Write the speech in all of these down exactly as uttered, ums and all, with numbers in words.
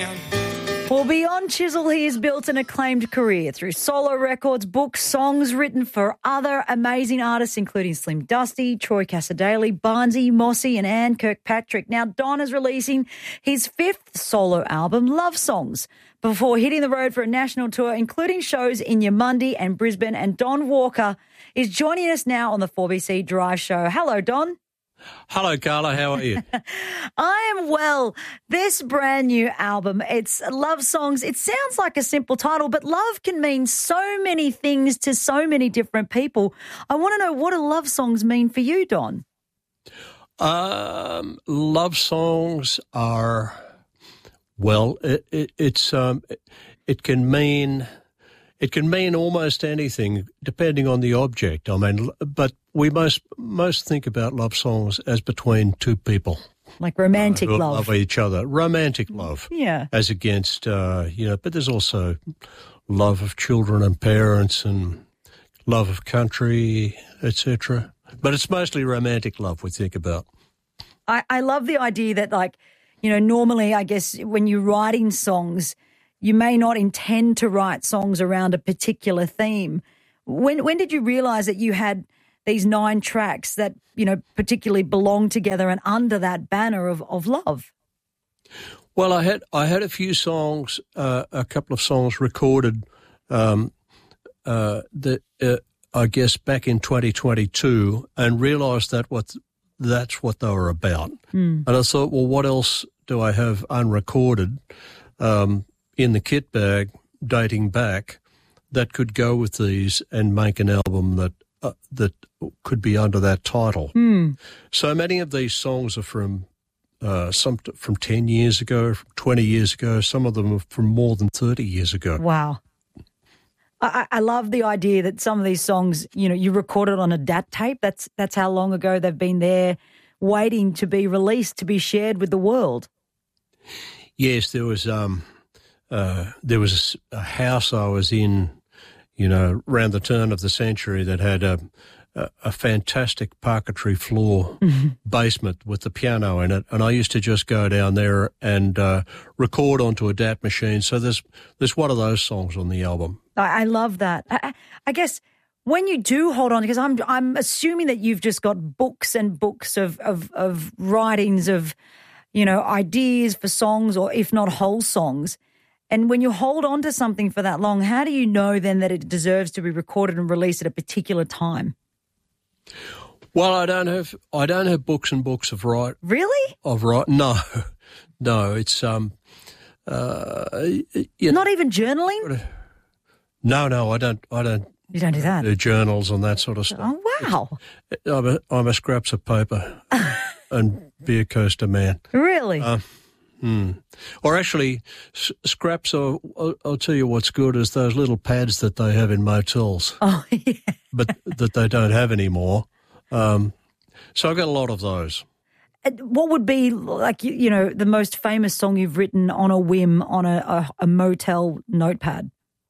Well, beyond Chisel, he has built an acclaimed career through solo records, books, songs written for other amazing artists, including Slim Dusty, Troy Cassadaly, Barnsey, Mossy, and Anne Kirkpatrick. Now, Don is releasing his fifth solo album, Love Songs, before hitting the road for a national tour, including shows in Yamundi and Brisbane. And Don Walker is joining us now on the four B C Drive Show. Hello, Don. Hello, Carla. How are you? I am well. This brand new album, it's Love Songs. It sounds like a simple title, but love can mean so many things to so many different people. I want to know, what do love songs mean for you, Don? Um, love songs are, well, it, it, it's um, it, it can mean it can mean almost anything depending on the object. I mean, but we most most think about love songs as between two people, like romantic uh, who love, love each other, romantic love, yeah, as against uh, you know. But there's also love of children and parents, and love of country, et cetera. But it's mostly romantic love we think about. I, I love the idea that, like, you know, normally I guess when you're writing songs, you may not intend to write songs around a particular theme. When when did you realise that you had these nine tracks that, you know, particularly belong together and under that banner of, of love? Well, I had I had a few songs, uh, a couple of songs recorded um, uh, that uh, I guess back in twenty twenty-two, and realised that what that's what they were about. Mm. And I thought, well, what else do I have unrecorded um, in the kit bag dating back that could go with these and make an album that uh, that could be under that title? Mm. So many of these songs are from uh, some from ten years ago, from twenty years ago. Some of them are from more than thirty years ago. Wow. I, I love the idea that some of these songs, you know, you recorded on a D A T tape. That's that's how long ago they've been there, waiting to be released, to be shared with the world. Yes, there was um, uh, there was a, a house I was in, you know, around the turn of the century that had a a, a fantastic parquetry floor mm-hmm. basement with the piano in it, and I used to just go down there and uh, record onto a D A T machine. So there's there's one of those songs on the album. I love that. I, I guess when you do hold on, because I'm I'm assuming that you've just got books and books of, of, of writings of, you know, ideas for songs, or if not whole songs. And when you hold on to something for that long, how do you know then that it deserves to be recorded and released at a particular time? Well, I don't have I don't have books and books of write. Really? Of write? No, no. It's um, uh, you not know, even journaling. No, no, I don't. I don't. You don't do that. Do journals and that sort of stuff. Oh wow! It's, I'm a I'm a scraps of paper and beer coaster man. Really? Uh, hmm. Or actually, s- scraps are. I'll, I'll tell you what's good is those little pads that they have in motels. Oh yeah. But that they don't have anymore. Um, so I've got a lot of those. What would be, like, you, you know, the most famous song you've written on a whim on a, a, a motel notepad?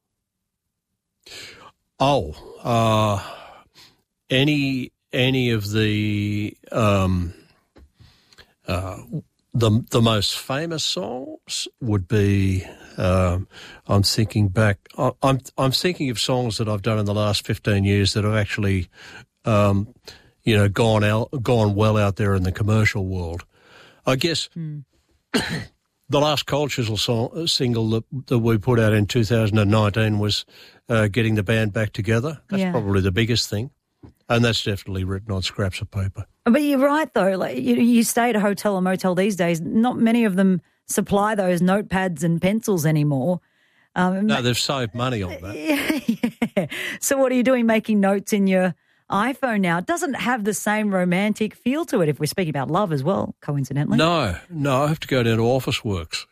Oh, uh, any any of the um, uh, the the most famous songs would be. Um, I'm thinking back. I'm I'm thinking of songs that I've done in the last fifteen years that have actually, um, you know, gone out, gone well out there in the commercial world. I guess. Mm. The last Cold Chisel song, single that, that we put out in two thousand nineteen was uh, Getting the Band Back Together. That's yeah. probably the biggest thing, and that's definitely written on scraps of paper. But you're right, though. Like you, you stay at a hotel or motel these days, not many of them supply those notepads and pencils anymore. Um, no, they've saved money on that. Yeah, yeah. So what are you doing, making notes in your iPhone now? It doesn't have the same romantic feel to it, if we're speaking about love as well, coincidentally. No, no, I have to go down to Officeworks.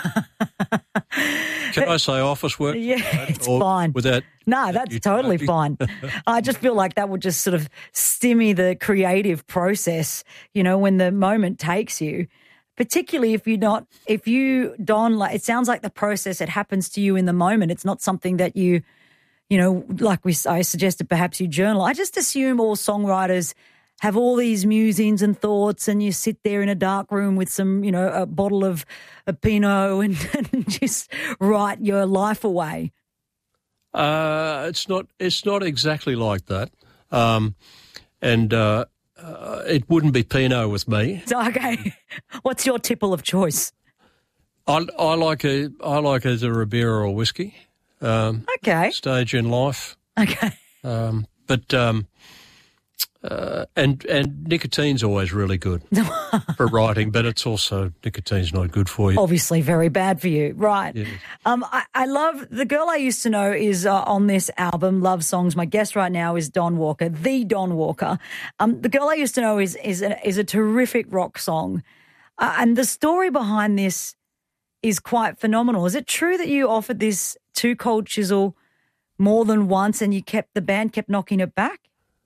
Can I say Officeworks? Yeah, it's or fine. Without, no, that's totally fine. I just feel like that would just sort of stymie the creative process, you know, when the moment takes you. Particularly if you're not, if you, Don, like, it sounds like the process, it happens to you in the moment. It's not something that you, you know, like we I suggested, perhaps you journal. I just assume all songwriters have all these musings and thoughts, and you sit there in a dark room with some, you know, a bottle of a Pinot and, and just write your life away? Uh, it's not. It's not exactly like that, um, and uh, uh, it wouldn't be Pinot with me. So, okay, what's your tipple of choice? I, I like a I like either a beer or a whiskey. Um, okay. Stage in life. Okay. Um, but um, uh, and and nicotine's always really good for writing, but it's also nicotine's not good for you. Obviously, very bad for you, right? Yeah. Um, I, I love the girl I used to know is uh, on this album, Love Songs. My guest right now is Don Walker, the Don Walker. Um, the girl I used to know is is a, is a terrific rock song, uh, and the story behind this is quite phenomenal. Is it true that you offered this to Cold Chisel more than once, and you kept the band kept knocking it back?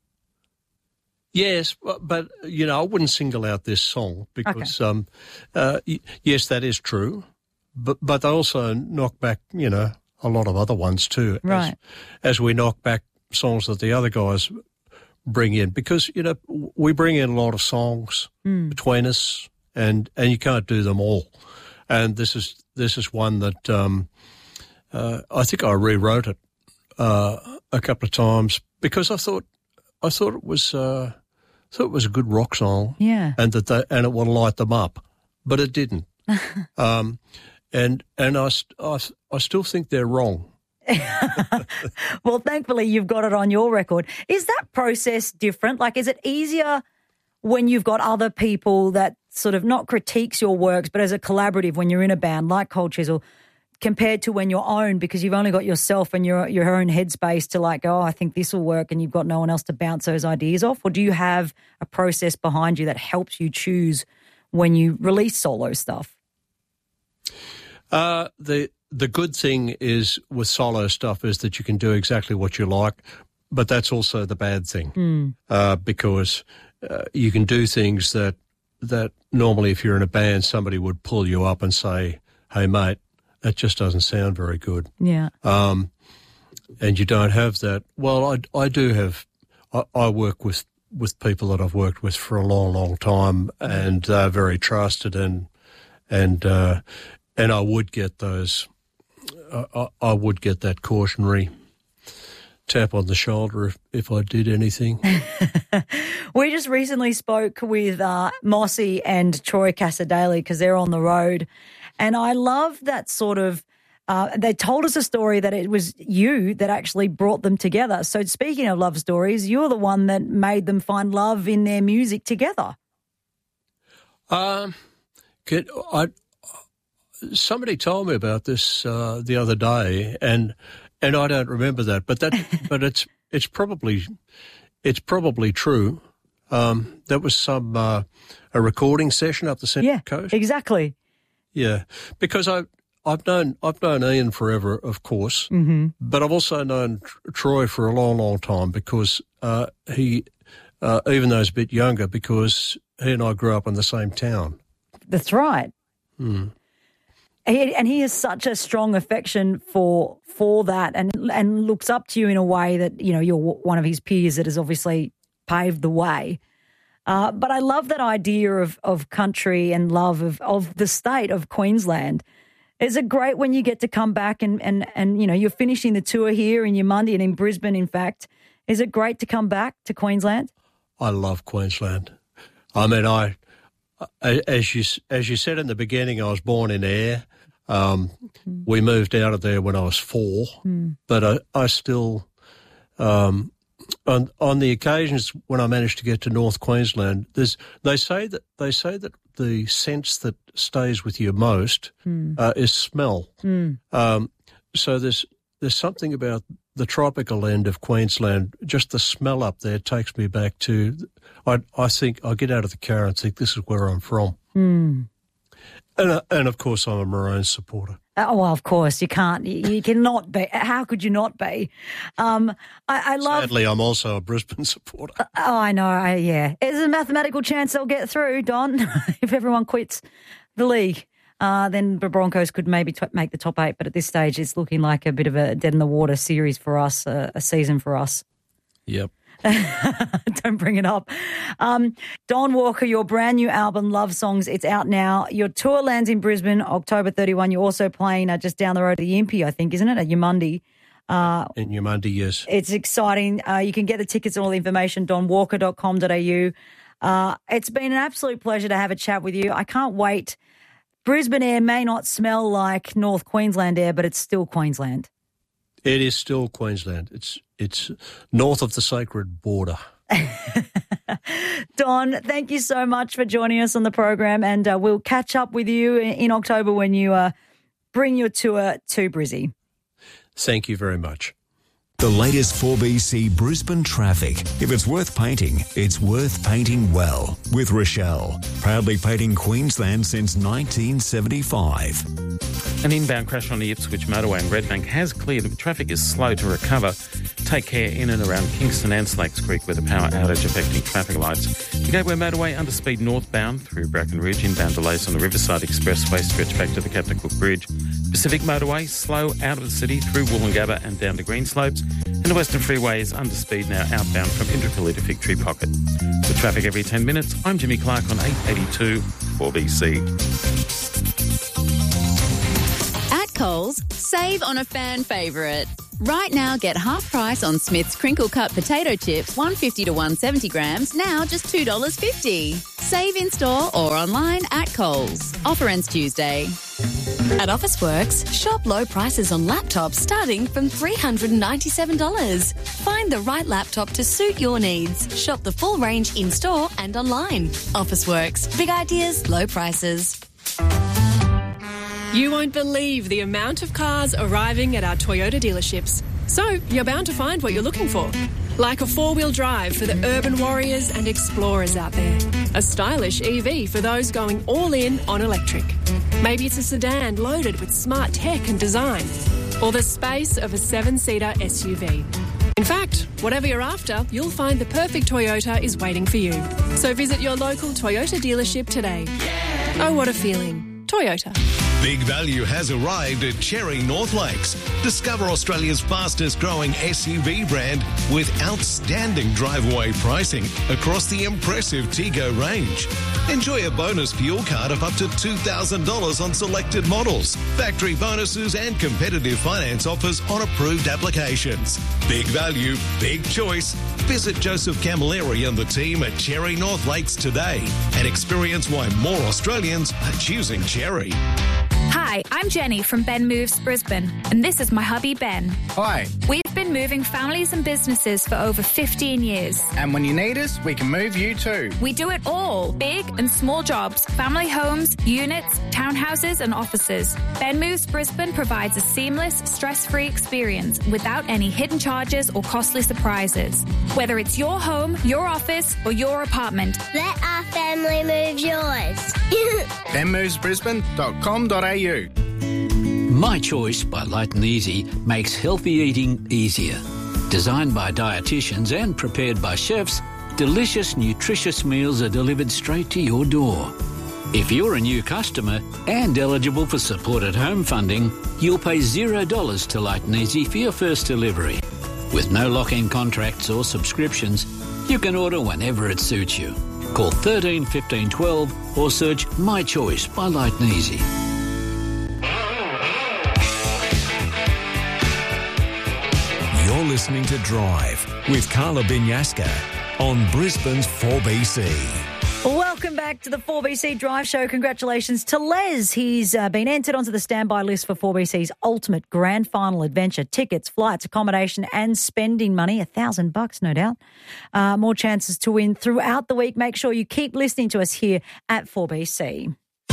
Yes, but, you know, I wouldn't single out this song because, okay. um, uh, yes, that is true, but but they also knock back, you know, a lot of other ones too. Right. As, as we knock back songs that the other guys bring in, because, you know, we bring in a lot of songs mm. between us, and, and you can't do them all. And this is this is one that um, uh, I think I rewrote it uh, a couple of times because I thought I thought it was uh, thought it was a good rock song, yeah, and that they, and it would light them up, but it didn't. um, and and I, I I still think they're wrong. Well, thankfully you've got it on your record. Is that process different? Like, is it easier when you've got other people that sort of not critiques your works, but as a collaborative when you're in a band like Cold Chisel, compared to when you're own, because you've only got yourself and your your own headspace to like, oh, I think this will work, and you've got no one else to bounce those ideas off? Or do you have a process behind you that helps you choose when you release solo stuff? Uh, the the good thing is with solo stuff is that you can do exactly what you like, but that's also the bad thing mm. uh, because uh, you can do things that that normally if you're in a band, somebody would pull you up and say, hey, mate, that just doesn't sound very good. Yeah. Um, and you don't have that. Well, I, I do have, I, I work with, with people that I've worked with for a long, long time, and they're very trusted, and, and, uh, and I would get those, I, I would get that cautionary tap on the shoulder if, if I did anything. We just recently spoke with uh, Mossy and Troy Cassar-Daley because they're on the road, and I love that sort of, uh, they told us a story that it was you that actually brought them together. So speaking of love stories, you're the one that made them find love in their music together. Um, could, I, somebody told me about this uh, the other day, and And I don't remember that, but that, but it's it's probably it's probably true. Um, that was some uh, a recording session up the Central yeah, Coast. Exactly. Yeah, because I I've known I've known Ian forever, of course, mm-hmm. but I've also known Troy for a long, long time because uh, he, uh, even though he's a bit younger, because he and I grew up in the same town. That's right. Mm. He, and he has such a strong affection for for that, and and looks up to you in a way that, you know, you're one of his peers that has obviously paved the way. Uh, but I love that idea of of country and love of, of the state of Queensland. Is it great when you get to come back and, and, and, you know, you're finishing the tour here in Yamundi and in Brisbane, in fact. Is it great to come back to Queensland? I love Queensland. I mean, I, as you, as you said in the beginning, I was born in Ayr. Um, mm. We moved out of there when I was four, mm. but I, I still, um, on, on the occasions when I managed to get to North Queensland, there's, they say that, they say that the sense that stays with you most mm. uh, is smell. Mm. Um, so there's, there's something about the tropical end of Queensland, just the smell up there takes me back to, I, I think, I get out of the car and think this is where I'm from. Mm. And, uh, and of course, I'm a Maroons supporter. Oh, well, of course, you can't, you, you cannot be. How could you not be? Um, I, I love... Sadly, I'm also a Brisbane supporter. Uh, oh, I know, I, yeah. There's a mathematical chance they'll get through, Don, if everyone quits the league. Uh, then the Broncos could maybe t- make the top eight, but at this stage it's looking like a bit of a dead-in-the-water series for us, uh, a season for us. Yep. Don't bring it up. Um, Don Walker, your brand new album, Love Songs, it's out now. Your tour lands in Brisbane, October thirty-first. You're also playing uh, just down the road at the Impy, I think, isn't it, at Yamundi? Uh, in Yamundi, yes. It's exciting. Uh, you can get the tickets and all the information, don walker dot com dot a u. Uh, it's been an absolute pleasure to have a chat with you. I can't wait. Brisbane air may not smell like North Queensland air, but it's still Queensland. It is still Queensland. It's it's north of the sacred border. Don, thank you so much for joining us on the program, and uh, we'll catch up with you in October when you uh, bring your tour to Brizzy. Thank you very much. The latest four B C Brisbane traffic. If it's worth painting, it's worth painting well. With Rochelle, proudly painting Queensland since nineteen seventy-five. An inbound crash on the Ipswich motorway in Redbank has cleared. Traffic is slow to recover. Take care in and around Kingston and Slakes Creek with a power outage affecting traffic lights. The Gateway motorway under speed northbound through Bracken Ridge. Inbound delays on the Riverside Expressway stretch back to the Captain Cook Bridge. Pacific motorway slow out of the city through Woolloongabba and down to Greenslopes. And the Western Freeway is under speed now outbound from Indooroopilly to Fig Tree Pocket. For traffic every ten minutes, I'm Jimmy Clark on eight eighty-two four B C. At Coles, save on a fan favourite. Right now, get half price on Smith's crinkle cut potato chips, one fifty to one seventy grams, now just two dollars fifty. Save in store or online at Coles. Offer ends Tuesday. At Officeworks, shop low prices on laptops starting from three hundred ninety-seven dollars. Find the right laptop to suit your needs. Shop the full range in-store and online. Officeworks. Big ideas, low prices. You won't believe the amount of cars arriving at our Toyota dealerships. So you're bound to find what you're looking for. Like a four-wheel drive for the urban warriors and explorers out there. A stylish E V for those going all in on electric. Maybe it's a sedan loaded with smart tech and design. Or the space of a seven-seater S U V. In fact, whatever you're after, you'll find the perfect Toyota is waiting for you. So visit your local Toyota dealership today. Oh, what a feeling. Toyota. Big value has arrived at Cherry North Lakes. Discover Australia's fastest growing S U V brand with outstanding drive-away pricing across the impressive Tego range. Enjoy a bonus fuel card of up to two thousand dollars on selected models, factory bonuses and competitive finance offers on approved applications. Big value, big choice. Visit Joseph Camilleri and the team at Cherry North Lakes today and experience why more Australians are choosing Cherry. Hi, I'm Jenny from Ben Moves Brisbane, and this is my hubby Ben. Hi. We've been moving families and businesses for over fifteen years. And when you need us, we can move you too. We do it all, big and small jobs, family homes, units, townhouses and offices. Ben Moves Brisbane provides a seamless, stress-free experience without any hidden charges or costly surprises. Whether it's your home, your office or your apartment. Let our family move yours. ben moves brisbane dot com dot a u. My Choice by Light and Easy makes healthy eating easier. Designed by dietitians and prepared by chefs, delicious, nutritious meals are delivered straight to your door. If you're a new customer and eligible for supported home funding, you'll pay zero dollars to Light and Easy for your first delivery. With no lock-in contracts or subscriptions, you can order whenever it suits you. Call thirteen fifteen twelve or search My Choice by Light and Easy. You're listening to Drive with Carla Binyaska on Brisbane's four B C. Welcome back to the four B C Drive Show. Congratulations to Les. He's uh, been entered onto the standby list for four B C's ultimate grand final adventure. Tickets, flights, accommodation and spending money. A thousand bucks, no doubt. Uh, more chances to win throughout the week. Make sure you keep listening to us here at four B C.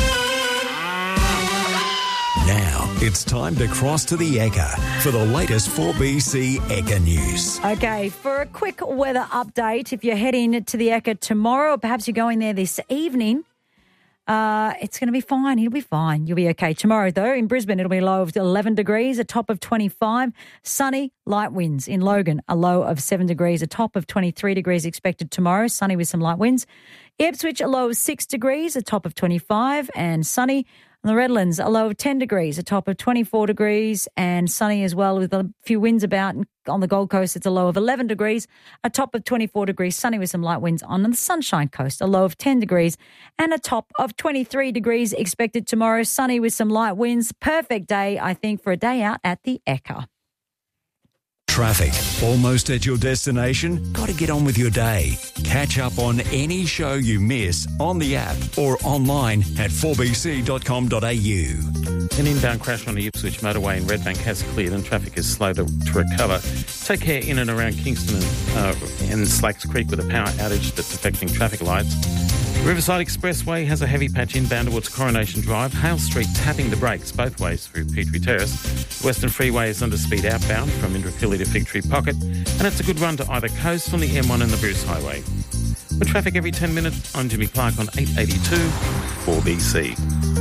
Now it's time to cross to the Ekka for the latest four B C Ekka news. Okay, for a quick weather update, if you're heading to the Ekka tomorrow, or perhaps you're going there this evening, uh, it's going to be fine. It'll be fine. You'll be okay. Tomorrow, though, in Brisbane, it'll be a low of eleven degrees, a top of twenty-five. Sunny, light winds. In Logan, a low of seven degrees, a top of twenty-three degrees expected tomorrow. Sunny with some light winds. Ipswich, a low of six degrees, a top of twenty-five, and sunny. On the Redlands, a low of ten degrees, a top of twenty-four degrees, and sunny as well with a few winds about. On the Gold Coast, it's a low of eleven degrees, a top of twenty-four degrees, sunny with some light winds on the Sunshine Coast, a low of ten degrees, and a top of twenty-three degrees expected tomorrow, sunny with some light winds. Perfect day, I think, for a day out at the Ekka. Traffic. Almost at your destination? Got to get on with your day. Catch up on any show you miss on the app or online at four b c dot com dot a u. An inbound crash on the Ipswich motorway in Redbank has cleared and traffic is slow to, to recover. Take care in and around Kingston and, uh, and Slacks Creek with a power outage that's affecting traffic lights. Riverside Expressway has a heavy patch inbound towards Coronation Drive. Hale Street tapping the brakes both ways through Petrie Terrace. Western Freeway is under speed outbound from Indooroopilly to Fig Tree Pocket, and it's a good run to either coast on the M one and the Bruce Highway. With traffic every ten minutes, I'm Jimmy Clark on eight eighty-two four B C.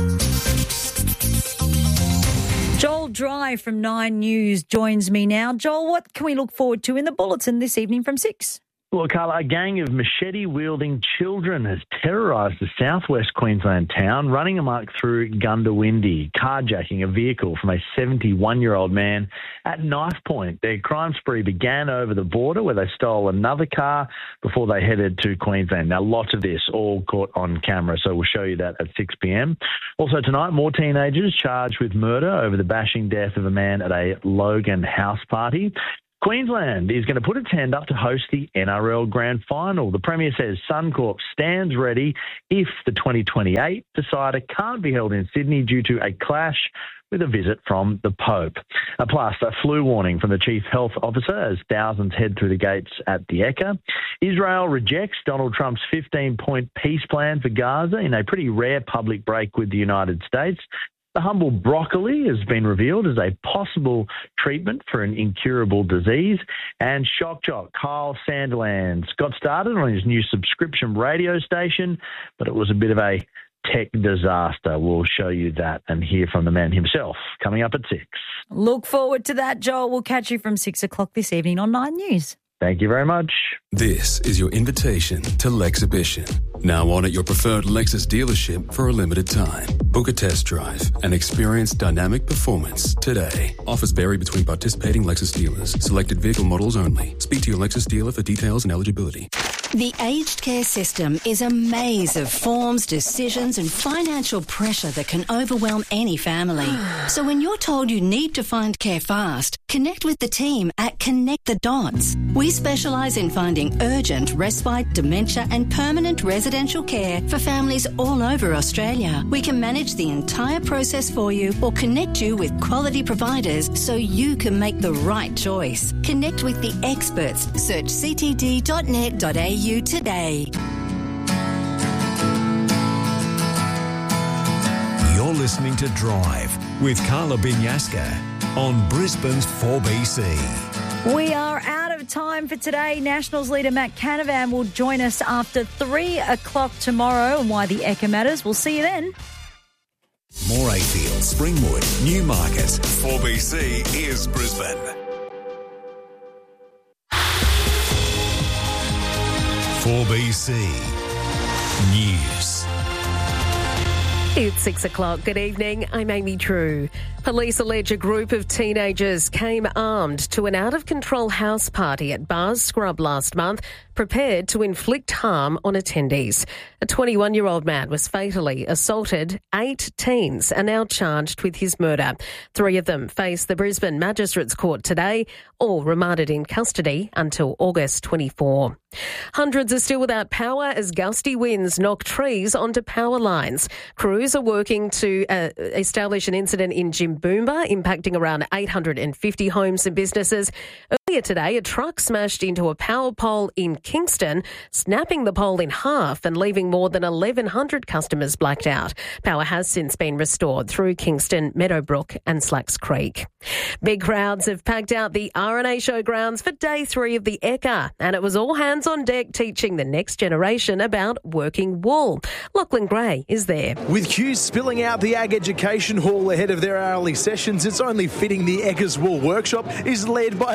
Joel Dry from Nine News joins me now. Joel, what can we look forward to in the bulletin this evening from six? Well, Carla, a gang of machete-wielding children has terrorised the southwest Queensland town, running amok through Gundawindi, carjacking a vehicle from a seventy-one-year-old man at knife point. Their crime spree began over the border where they stole another car before they headed to Queensland. Now, lots of this all caught on camera, so we'll show you that at six p.m. Also tonight, more teenagers charged with murder over the bashing death of a man at a Logan house party. Queensland is going to put its hand up to host the N R L Grand Final. The Premier says Suncorp stands ready if the twenty twenty-eight decider can't be held in Sydney due to a clash with a visit from the Pope. Uh, plus, a flu warning from the Chief Health Officer as thousands head through the gates at the Ekka. Israel rejects Donald Trump's fifteen-point peace plan for Gaza in a pretty rare public break with the United States. The humble broccoli has been revealed as a possible treatment for an incurable disease. And shock jock Kyle Sandilands got started on his new subscription radio station, but it was a bit of a tech disaster. We'll show you that and hear from the man himself coming up at six. Look forward to that, Joel. We'll catch you from six o'clock this evening on Nine News. Thank you very much. This is your invitation to Lexhibition. Now on at your preferred Lexus dealership for a limited time. Book a test drive and experience dynamic performance today. Offers vary between participating Lexus dealers. Selected vehicle models only. Speak to your Lexus dealer for details and eligibility. The aged care system is a maze of forms, decisions and financial pressure that can overwhelm any family. So when you're told you need to find care fast, connect with the team at Connect the Dots. We specialise in finding urgent respite, dementia and permanent residential care for families all over Australia. We can manage the entire process for you or connect you with quality providers so you can make the right choice. Connect with the experts. Search c t d dot net dot a u today. You're listening to Drive with Carla Binyaska on Brisbane's four B C. We are out of time for today. Nationals leader Matt Canavan will join us after three o'clock tomorrow on Why the Ekka Matters. We'll see you then. Morayfield, Springwood, Newmarket. four B C is Brisbane. four B C News. It's six o'clock. Good evening. I'm Amy True. Police allege a group of teenagers came armed to an out-of-control house party at Bars Scrub last month, prepared to inflict harm on attendees. A twenty-one-year-old man was fatally assaulted. Eight teens are now charged with his murder. Three of them face the Brisbane Magistrates Court today, all remanded in custody until August twenty-fourth. Hundreds are still without power as gusty winds knock trees onto power lines. Crews are working to uh, establish an incident in Jimboomba, impacting around eight hundred fifty homes and businesses. Earlier today, a truck smashed into a power pole in Kingston, snapping the pole in half and leaving more than eleven hundred customers blacked out. Power has since been restored through Kingston, Meadowbrook and Slacks Creek. Big crowds have packed out the R N A show grounds for day three of the Ekka, and it was all hands on deck teaching the next generation about working wool. Lachlan Gray is there. With queues spilling out the Ag Education Hall ahead of their hourly sessions, it's only fitting the Eggers Wool Workshop is led by a lady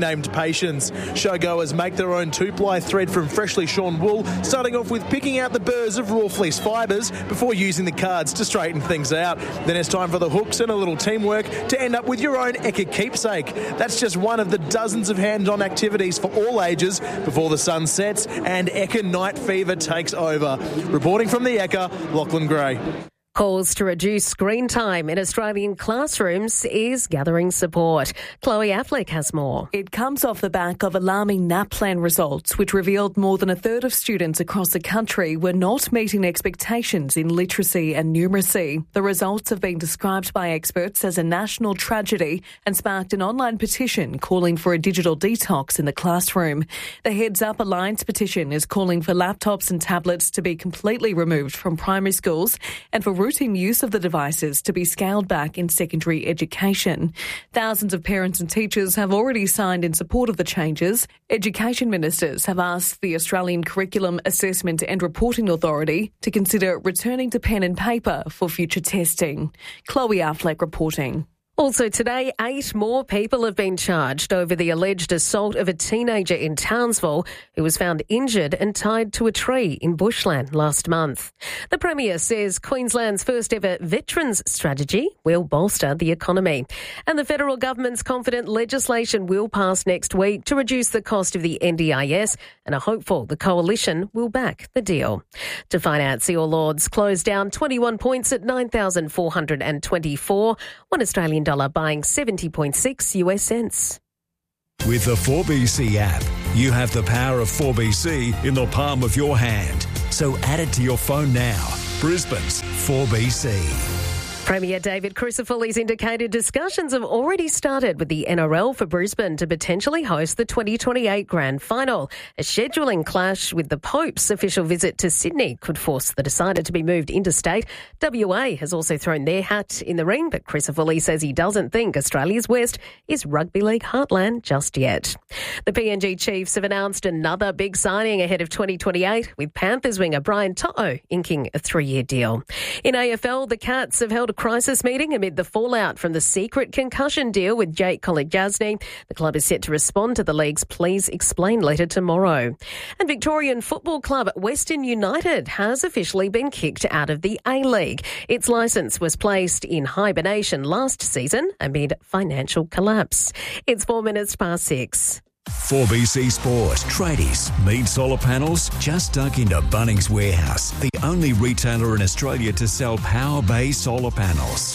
named Patience. Showgoers make their own two-ply thread from freshly shorn wool, starting off with picking out the burrs of raw fleece fibres before using the cards to straighten things out. Then it's time for the hooks and a little teamwork to end up with your own Ekka keepsake. That's just one of the dozens of hands-on activities for all ages before the sun sets and Ekka night fever takes over. Reporting from the Ekka, Lachlan Gray. Calls to reduce screen time in Australian classrooms is gathering support. Chloe Affleck has more. It comes off the back of alarming NAPLAN results, which revealed more than a third of students across the country were not meeting expectations in literacy and numeracy. The results have been described by experts as a national tragedy and sparked an online petition calling for a digital detox in the classroom. The Heads Up Alliance petition is calling for laptops and tablets to be completely removed from primary schools and for routine use of the devices to be scaled back in secondary education. Thousands of parents and teachers have already signed in support of the changes. Education ministers have asked the Australian Curriculum Assessment and Reporting Authority to consider returning to pen and paper for future testing. Chloe Affleck reporting. Also today, eight more people have been charged over the alleged assault of a teenager in Townsville who was found injured and tied to a tree in bushland last month. The Premier says Queensland's first ever veterans strategy will bolster the economy. And the federal government's confident legislation will pass next week to reduce the cost of the N D I S and are hopeful the coalition will back the deal. To finance the All Ords closed down twenty-one points at nine thousand four hundred twenty-four. One Australian dollar buying seventy point six US cents. With the four B C app, you have the power of four B C in the palm of your hand. So add it to your phone now. Brisbane's four B C. Premier David Crisafulli's indicated discussions have already started with the N R L for Brisbane to potentially host the twenty twenty-eight Grand Final. A scheduling clash with the Pope's official visit to Sydney could force the decider to be moved interstate. W A has also thrown their hat in the ring, but Crisafulli says he doesn't think Australia's West is rugby league heartland just yet. The P N G Chiefs have announced another big signing ahead of twenty twenty-eight, with Panthers winger Brian To'o inking a three-year deal. In A F L, the Cats have held a crisis meeting amid the fallout from the secret concussion deal with Jake Kolodjasny. The club is set to respond to the league's please explain letter tomorrow. And Victorian football club Western United has officially been kicked out of the A-League. Its licence was placed in hibernation last season amid financial collapse. It's four minutes past six. four B C Sport. Tradies. Need solar panels? Just duck into Bunnings Warehouse, the only retailer in Australia to sell power-based solar panels.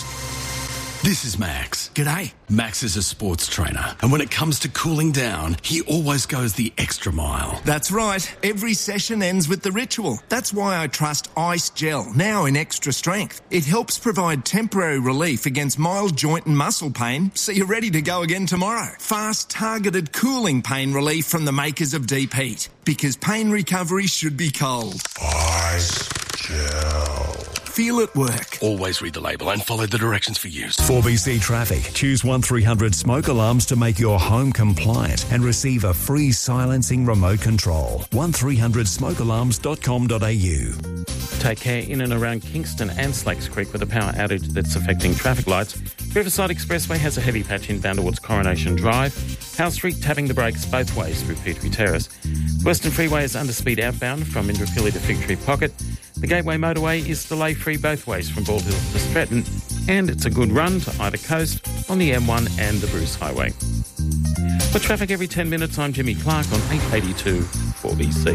This is Max. G'day. Max is a sports trainer, and when it comes to cooling down, he always goes the extra mile. That's right. Every session ends with the ritual. That's why I trust Ice Gel, now in extra strength. It helps provide temporary relief against mild joint and muscle pain, so you're ready to go again tomorrow. Fast, targeted cooling pain relief from the makers of Deep Heat. Because pain recovery should be cold. Ice Gel. Feel it work. Always read the label and follow the directions for use. four B C Traffic. Choose one three hundred smoke alarms to make your home compliant and receive a free silencing remote control. one three hundred smoke alarms dot com dot a u. Take care in and around Kingston and Slakes Creek with a power outage that's affecting traffic lights. Riverside Expressway has a heavy patch inbound towards Coronation Drive. Howe Street tapping the brakes both ways through Petrie Terrace. Western Freeway is under speed outbound from Indooroopilly to Fig Tree Pocket. The Gateway Motorway is delay-free both ways from Bald Hills to Stratton, and it's a good run to either coast on the M one and the Bruce Highway. For traffic every ten minutes, I'm Jimmy Clark on eight eighty-two four B C.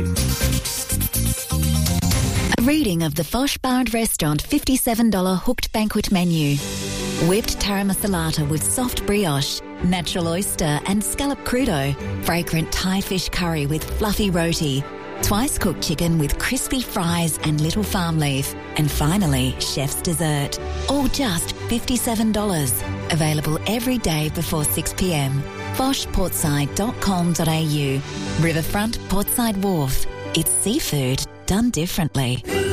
A reading of the Fosh Bar and Restaurant fifty-seven dollars hooked banquet menu. Whipped taramasalata with soft brioche, natural oyster and scallop crudo, fragrant Thai fish curry with fluffy roti, twice cooked chicken with crispy fries and little farm leaf, and finally, chef's dessert. All just fifty-seven dollars. Available every day before six p m. fosh portside dot com dot a u. Riverfront Portside Wharf. It's seafood done differently.